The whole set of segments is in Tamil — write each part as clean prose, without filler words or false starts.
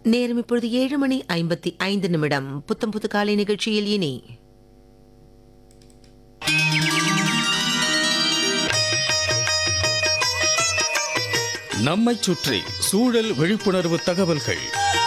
நேரம் இப்பொழுது 7:55 புத்தம் புது காலை நிகழ்ச்சியில் இனி நம்மைச் சுற்றி சூழல் விழிப்புணர்வு தகவல்கள்.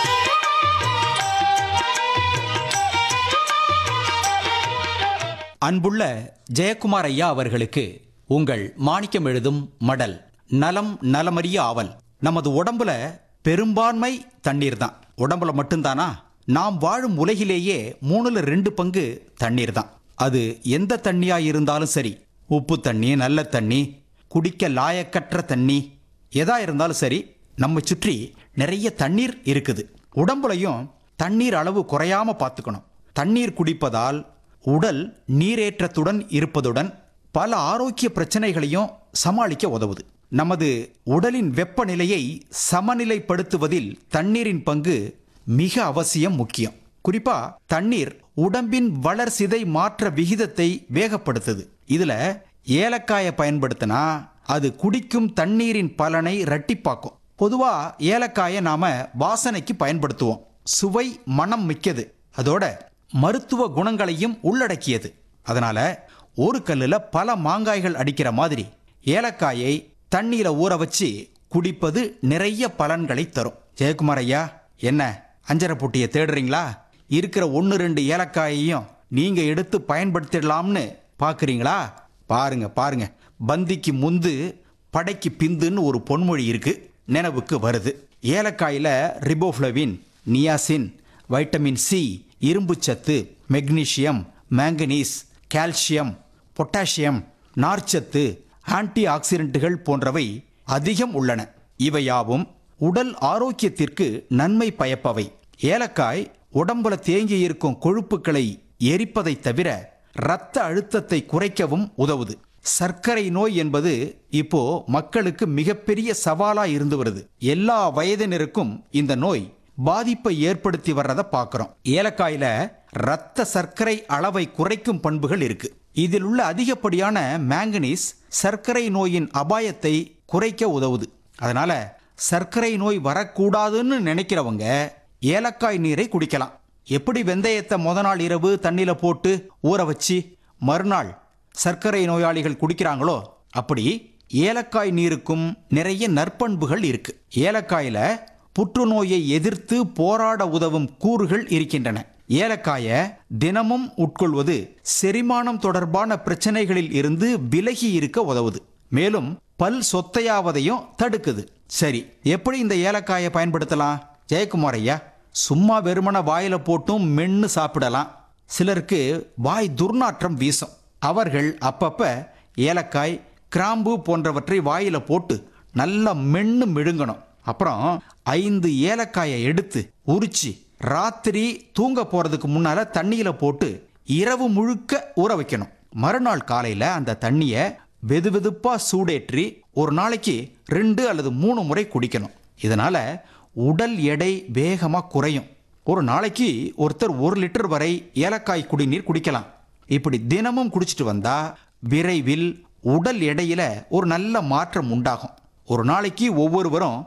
அன்புள்ள ஜெயக்குமார் ஐயா அவர்களுக்கு உங்கள் மாணிக்கம் எழுதும் மடல். நலம் நலமறிய ஆவல். நமது உடம்புல பெரும்பான்மை தண்ணீர் தான். உடம்புல மட்டும்தானா? நாம் வாழும் உலகிலேயே 3/2 பங்கு தண்ணீர் தான். அது எந்த தண்ணியா இருந்தாலும் சரி, உப்பு தண்ணி, நல்ல தண்ணி, குடிக்க லாயக்கற்ற தண்ணி, எதா இருந்தாலும் சரி, நம்ம சுற்றி நிறைய தண்ணீர் இருக்குது. உடம்புலையும் தண்ணீர் அளவு குறையாம பார்த்துக்கணும். தண்ணீர் குடிப்பதால் உடல் நீரேற்றத்துடன் இருப்பதுடன் பல ஆரோக்கிய பிரச்சனைகளையும் சமாளிக்க உதவுது. நமது உடலின் வெப்பநிலையை சமநிலைப்படுத்துவதில் தண்ணீரின் பங்கு மிக அவசியம், முக்கியம். குறிப்பா தண்ணீர் உடம்பின் வளர்சிதை மாற்ற விகிதத்தை வேகப்படுத்துது. இதுல ஏலக்காயை பயன்படுத்தினா அது குடிக்கும் தண்ணீரின் பலனை இரட்டிப்பாக்கும். பொதுவா ஏலக்காயை நாம வாசனைக்கு பயன்படுத்துவோம். சுவை, மனம் மிக்கது. அதோட மருத்துவ குணங்களையும் உள்ளடக்கியது. அதனால ஒரு கல்லுல பல மாங்காய்கள் அடிக்கிற மாதிரி ஏலக்காயை தண்ணீரை ஊற வச்சு குடிப்பது நிறைய பலன்களை தரும். ஜெயக்குமார் ஐயா, என்ன அஞ்சரை புட்டியை தேடுறீங்களா? இருக்கிற 1-2 ஏலக்காயையும் நீங்க எடுத்து பயன்படுத்திடலாம்னு பாக்குறீங்களா? பாருங்க பாருங்க, பந்திக்கு முந்து படைக்கு பிந்துன்னு ஒரு பொன்மொழி இருக்கு, நினைவுக்கு வருது. ஏலக்காயில ரிபோஃப்ளவின், நியாசின், வைட்டமின் சி, இரும்புச்சத்து, மெக்னீசியம், மேங்கனீஸ், கால்சியம், பொட்டாசியம், நார்ச்சத்து, ஆன்டி ஆக்சிடென்ட்டுகள் போன்றவை அதிகம் உள்ளன. இவையாவும் உடல் ஆரோக்கியத்திற்கு நன்மை பயப்பவை. ஏலக்காய் உடம்புல தேங்கி இருக்கும் கொழுப்புகளை எரிப்பதை தவிர இரத்த அழுத்தத்தை குறைக்கவும் உதவுது. சர்க்கரை நோய் என்பது இப்போ மக்களுக்கு மிகப்பெரிய சவாலா இருந்து வருது. எல்லா வயதினருக்கும் இந்த நோய் பாதிப்பை ஏற்படுத்தி வர்றத பார்க்கிறோம். ஏலக்காயில இரத்த சர்க்கரை அளவை குறைக்கும் பண்புகள் இருக்கு. இதில் உள்ள அதிகப்படியான மேங்கனீஸ் சர்க்கரை நோயின் அபாயத்தை குறைக்க உதவுது. அதனால சர்க்கரை நோய் வரக்கூடாதுன்னு நினைக்கிறவங்க ஏலக்காய் நீரை குடிக்கலாம். எப்படி வெந்தயத்தை முத நாள் இரவு தண்ணியில போட்டு ஊற வச்சு மறுநாள் சர்க்கரை நோயாளிகள் குடிக்கிறாங்களோ, அப்படி ஏலக்காய் நீருக்கும் நிறைய நற்பண்புகள் இருக்கு. ஏலக்காயில புற்றுநோயை எதிர்த்து போராட உதவும் கூறுகள் இருக்கின்றன. ஏலக்காயை தினமும் உட்கொள்வது செரிமானம் தொடர்பான பிரச்சனைகளில் இருந்து விலகி இருக்க உதவுது. மேலும் பல் சொத்தையாவதையும் தடுக்குது. சரி, எப்படி இந்த ஏலக்காயை பயன்படுத்தலாம்? ஜெயக்குமார் ஐயா, சும்மா வெறுமன வாயில போட்டும் மென்னு சாப்பிடலாம். சிலருக்கு வாய் துர்நாற்றம் வீசும். அவர்கள் அப்பப்ப ஏலக்காய், கிராம்பு போன்றவற்றை வாயில போட்டு நல்லா மென்னு மிழுங்கணும். அப்புறம் 5 ஏலக்காயை எடுத்து உரிச்சு ராத்திரி தூங்க போறதுக்கு முன்னால தண்ணியில போட்டு இரவு முழுக்க ஊற வைக்கணும். மறுநாள் காலையில அந்த தண்ணிய வெதுவெதுப்பா சூடேற்றி ஒரு நாளைக்கு 2 அல்லது 3 முறை குடிக்கணும். இதனால உடல் எடை வேகமா குறையும். ஒரு நாளைக்கு ஒருத்தர் 1 லிட்டர் வரை ஏலக்காய் குடிநீர் குடிக்கலாம். இப்படி தினமும் குடிச்சிட்டு வந்தா விரைவில் உடல் எடையில ஒரு நல்ல மாற்றம் உண்டாகும். ஒரு நாளைக்கு ஒவ்வொருவரும்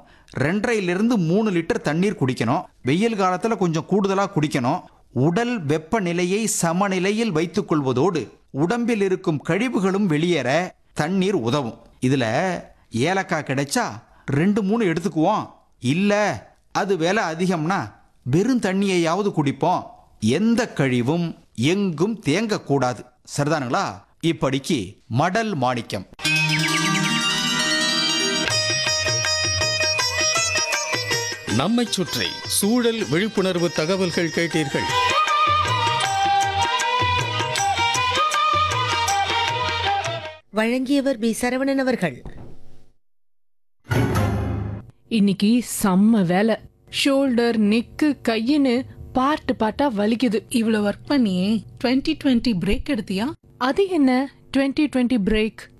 2.5 to 3 லிட்டர் தண்ணீர் குடிக்கணும். வெயில் காலத்துல கொஞ்சம் கூடுதலா குடிக்கணும். உடல் வெப்பநிலையை சமநிலையில் வைத்துக் கொள்வதோடு உடம்பில் இருக்கும் கழிவுகளும் வெளியேற தண்ணீர் உதவும். இதுல ஏலக்காய் கிடைச்சா 2-3 எடுத்துக்குவோம். இல்ல அது விலை அதிகம்னா வெறும் தண்ணியையாவது குடிப்போம். எந்த கழிவும் எங்கும் தேங்கக்கூடாது. சரிதானுங்களா? இப்படிக்கு மடல் மாணிக்கம். நம்மைச் சுற்றி சூழல் விழிப்புணர்வு தகவல்கள் கேட்டீர்கள். வழங்கியவர் பி. சரவணன் அவர்கள். இன்னைக்கு செம்ம வேலை. ஷோல்டர், நெக்கு, கையின்னு பார்ட்டா வலிக்குது. இவ்வளவு ஒர்க் பண்ணி 2020 பிரேக் எடுத்தியா? அது என்ன 2020 பிரேக்?